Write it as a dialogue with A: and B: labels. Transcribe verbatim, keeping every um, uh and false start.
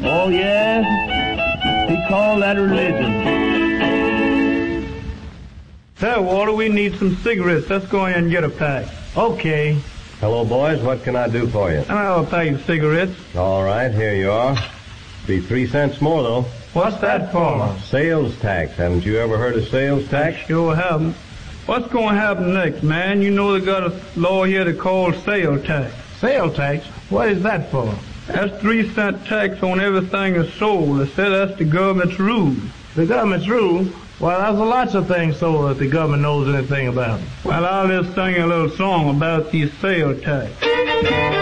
A: Oh, yeah? He called that religion.
B: Say, Walter, we need some cigarettes. Let's go in and get a pack.
A: Okay.
C: Hello, boys. What can I do for you?
B: I'll have a pack of cigarettes.
C: All right, here you are. Be three cents more, though.
B: What's that for?
C: Sales tax. Haven't you ever heard of sales tax?
B: I sure haven't. What's going to happen next, man? You know they got a law here they call sales tax.
A: Sales tax? What is that for?
B: That's three cent tax on everything that's sold. They say that's the government's rule.
A: The government's rule? Well, there's lots of things sold that the government knows anything about.
B: Well, I'll just sing a little song about these sales tax.